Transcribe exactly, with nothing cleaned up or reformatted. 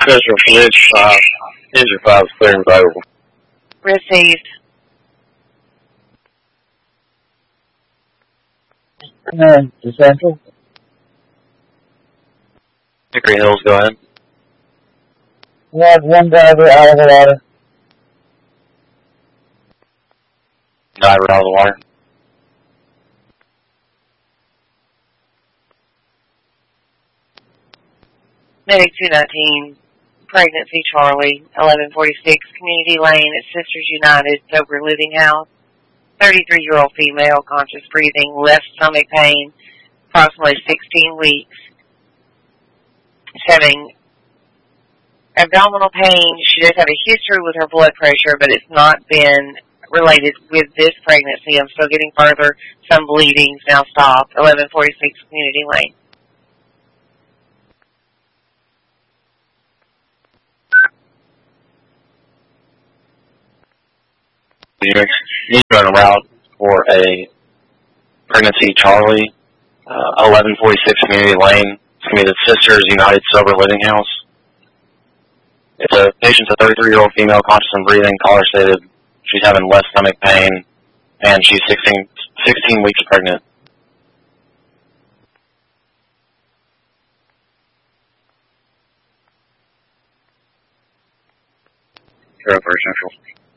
Special Bridge five. Engine five is clear and available. Received. And to Central. Hickory Hills, go ahead. We have one driver out of the water. Diver out of the water. Medic two nineteen, Pregnancy Charlie, eleven forty-six, Community Lane at Sisters United, Sober Living House. thirty-three-year-old female, conscious breathing, left stomach pain, approximately sixteen weeks. She's having abdominal pain. She does have a history with her blood pressure, but it's not been related with this pregnancy. I'm still getting further. Some bleedings now stopped. eleven forty-six, Community Lane. You're on a route for a Pregnancy Charlie, uh, eleven forty-six Community Lane. It's going to be the Sisters United Sober Living House. It's a patient's a thirty-three-year-old female, conscious and breathing. Caller stated she's having left stomach pain, and she's sixteen, sixteen weeks pregnant. Zero for Central.